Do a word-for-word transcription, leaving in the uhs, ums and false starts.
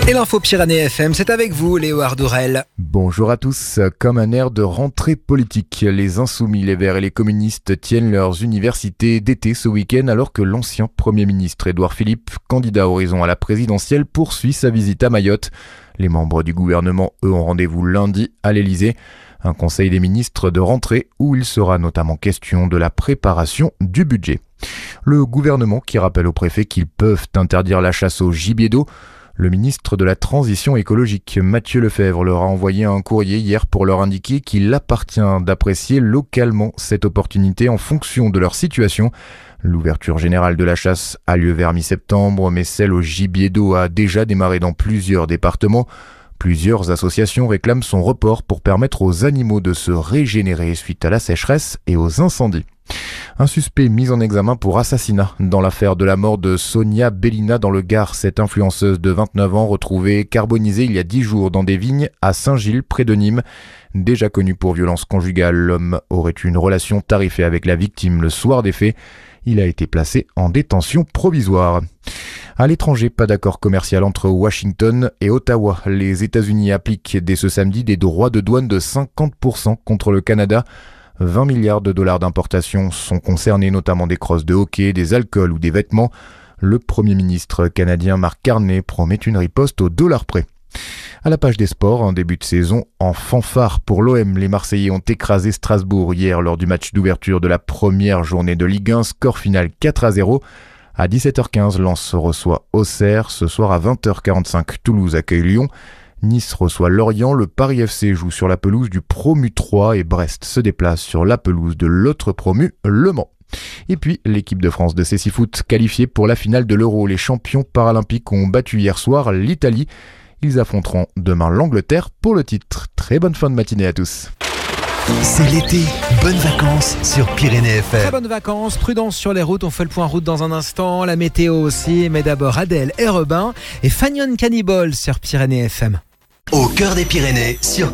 Et l'info Pyrénées F M, c'est avec vous, Léo Ardourel. Bonjour à tous. Comme un air de rentrée politique, les Insoumis, les Verts et les communistes tiennent leurs universités d'été ce week-end alors que l'ancien Premier ministre Édouard Philippe, candidat Horizon à la présidentielle, poursuit sa visite à Mayotte. Les membres du gouvernement, eux, ont rendez-vous lundi à l'Elysée. Un conseil des ministres de rentrée où il sera notamment question de la préparation du budget. Le gouvernement qui rappelle aux préfets qu'ils peuvent interdire la chasse au gibier d'eau. Le ministre de la Transition écologique, Mathieu Lefebvre, leur a envoyé un courrier hier pour leur indiquer qu'il appartient d'apprécier localement cette opportunité en fonction de leur situation. L'ouverture générale de la chasse a lieu vers mi-septembre, mais celle au gibier d'eau a déjà démarré dans plusieurs départements. Plusieurs associations réclament son report pour permettre aux animaux de se régénérer suite à la sécheresse et aux incendies. Un suspect mis en examen pour assassinat dans l'affaire de la mort de Sonia Bellina dans le Gard. Cette influenceuse de vingt-neuf ans retrouvée carbonisée il y a dix jours dans des vignes à Saint-Gilles près de Nîmes. Déjà connu pour violence conjugale, l'homme aurait eu une relation tarifée avec la victime le soir des faits. Il a été placé en détention provisoire. À l'étranger, pas d'accord commercial entre Washington et Ottawa. Les États-Unis appliquent dès ce samedi des droits de douane de cinquante pour cent contre le Canada. vingt milliards de dollars d'importation sont concernés, notamment des crosses de hockey, des alcools ou des vêtements. Le Premier ministre canadien Mark Carney promet une riposte au dollar près. À la page des sports, un début de saison en fanfare pour l'O M. Les Marseillais ont écrasé Strasbourg hier lors du match d'ouverture de la première journée de Ligue un. Score final quatre à zéro. À dix-sept heures quinze, Lens reçoit Auxerre. Ce soir à vingt heures quarante-cinq, Toulouse accueille Lyon. Nice reçoit Lorient, le Paris F C joue sur la pelouse du Promu trois et Brest se déplace sur la pelouse de l'autre promu, Le Mans. Et puis, l'équipe de France de cécifoot qualifiée pour la finale de l'Euro. Les champions paralympiques ont battu hier soir l'Italie. Ils affronteront demain l'Angleterre pour le titre. Très bonne fin de matinée à tous. C'est l'été, bonnes vacances sur Pyrénées F M. Très bonnes vacances, prudence sur les routes, on fait le point route dans un instant, la météo aussi, mais d'abord Adèle et Robin et Fagnon Cannibal sur Pyrénées F M. Au cœur des Pyrénées sur